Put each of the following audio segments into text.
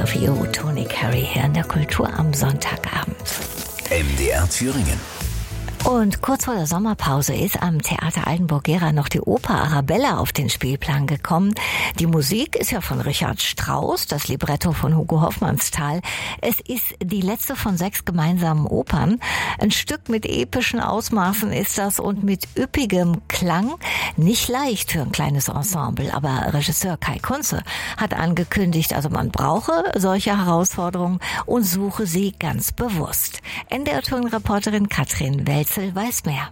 Love You, Tony Carey hier in der Kultur am Sonntagabend. MDR Thüringen. Und kurz vor der Sommerpause ist am Theater Altenburg-Gera noch die Oper Arabella auf den Spielplan gekommen. Die Musik ist ja von Richard Strauss, das Libretto von Hugo Hofmannsthal. Es ist die letzte von 6 gemeinsamen Opern. Ein Stück mit epischen Ausmaßen ist das und mit üppigem Klang. Nicht leicht für ein kleines Ensemble, aber Regisseur Kai Kunze hat angekündigt, also man brauche solche Herausforderungen und suche sie ganz bewusst. NDR-Touring-Reporterin Katrin Welzel weiß mehr.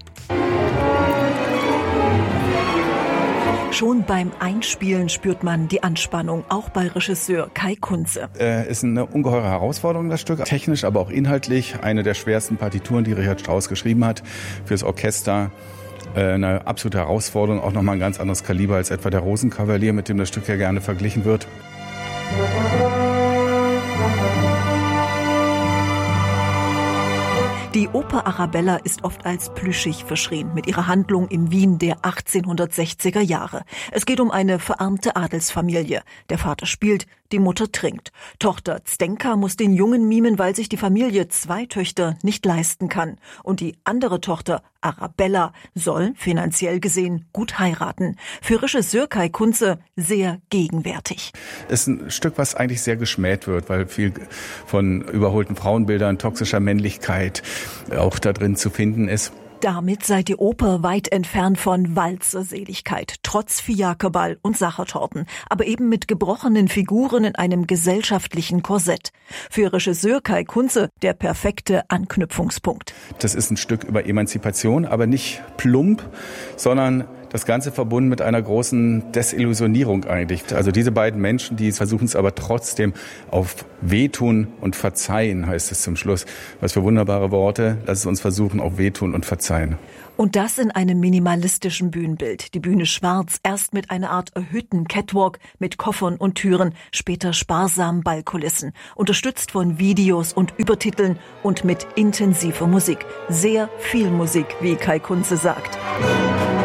Schon beim Einspielen spürt man die Anspannung, auch bei Regisseur Kai Kunze. Ist eine ungeheure Herausforderung, das Stück. Technisch, aber auch inhaltlich. Eine der schwersten Partituren, die Richard Strauss geschrieben hat fürs Orchester. Eine absolute Herausforderung, auch nochmal ein ganz anderes Kaliber als etwa der Rosenkavalier, mit dem das Stück ja gerne verglichen wird. Die Oper Arabella ist oft als plüschig verschrien mit ihrer Handlung im Wien der 1860er Jahre. Es geht um eine verarmte Adelsfamilie. Der Vater spielt, die Mutter trinkt. Tochter Zdenka muss den Jungen mimen, weil sich die Familie 2 Töchter nicht leisten kann. Und die andere Tochter, Arabella, soll, finanziell gesehen, gut heiraten. Für Regisseur Kai Kunze sehr gegenwärtig. Es ist ein Stück, was eigentlich sehr geschmäht wird, weil viel von überholten Frauenbildern, toxischer Männlichkeit auch da drin zu finden ist. Damit sei die Oper weit entfernt von Walzerseligkeit, trotz Fiakerball und Sachertorten, aber eben mit gebrochenen Figuren in einem gesellschaftlichen Korsett. Für Regisseur Kai Kunze der perfekte Anknüpfungspunkt. Das ist ein Stück über Emanzipation, aber nicht plump, sondern das Ganze verbunden mit einer großen Desillusionierung eigentlich. Also diese beiden Menschen, die versuchen es aber trotzdem auf Wehtun und Verzeihen, heißt es zum Schluss. Was für wunderbare Worte. Lass es uns versuchen, auf Wehtun und Verzeihen. Und das in einem minimalistischen Bühnenbild. Die Bühne schwarz, erst mit einer Art erhöhten Catwalk mit Koffern und Türen, später sparsam Ballkulissen, unterstützt von Videos und Übertiteln und mit intensiver Musik. Sehr viel Musik, wie Kai Kunze sagt.